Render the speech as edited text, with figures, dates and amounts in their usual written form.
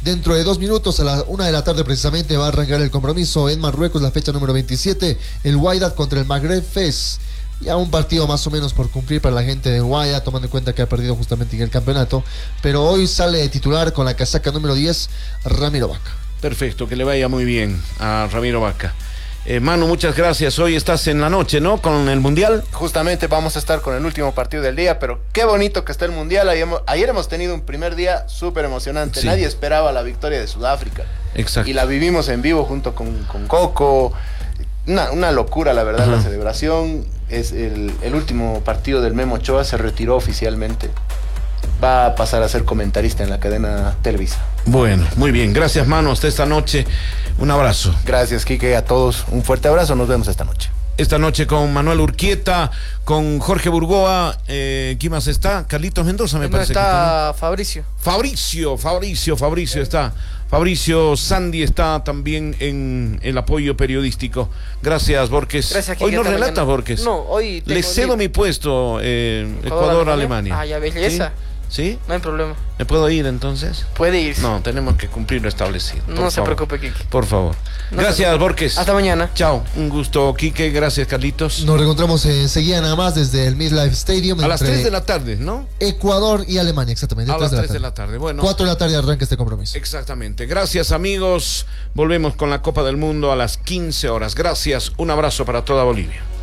Dentro de 2 minutos, a la 1 de la tarde precisamente, va a arrancar el compromiso en Marruecos, la fecha número 27, el Wydad contra el Maghreb Fez. Ya un partido más o menos por cumplir para la gente de Wydad, tomando en cuenta que ha perdido justamente en el campeonato. Pero hoy sale de titular con la casaca número 10, Ramiro Vaca. Perfecto, que le vaya muy bien a Ramiro Vaca. Manu, muchas gracias. Hoy estás en la noche, ¿no? Con el Mundial. Justamente vamos a estar con el último partido del día, pero qué bonito que está el Mundial. Ayer hemos tenido un primer día súper emocionante. Sí. Nadie esperaba la victoria de Sudáfrica. Exacto. Y la vivimos en vivo junto con Coco. Una locura, la verdad, la celebración. Es el último partido del Memo Ochoa, se retiró oficialmente. Va a pasar a ser comentarista en la cadena Televisa. Bueno, muy bien. Gracias, Manu. Hasta esta noche. Un abrazo. Gracias, Quique. A todos un fuerte abrazo. Nos vemos esta noche. Esta noche con Manuel Urquieta, con Jorge Burgoa. ¿Quién más está? Carlitos Mendoza, me parece. Está Fabricio. Fabricio está. Fabricio Sandy está también en el apoyo periodístico. Gracias, Borges. Gracias, hoy no hasta relata, mañana. Borges. No, hoy le cedo mi puesto, Ecuador-Alemania. Ah, ya, belleza. ¿Sí? No hay problema. ¿Me puedo ir entonces? Puede ir. No, tenemos que cumplir lo establecido. No se preocupe, Quique. Por favor. No Gracias, Borges. Hasta mañana. Chao. Un gusto, Quique. Gracias, Carlitos. Nos reencontramos enseguida nada más desde el MetLife Stadium. A las 3 de la tarde, ¿no? Ecuador y Alemania, exactamente. A las 3 de la tarde. Bueno. 4 de la tarde arranca este compromiso. Exactamente. Gracias, amigos. Volvemos con la Copa del Mundo a las 15 horas. Gracias. Un abrazo para toda Bolivia.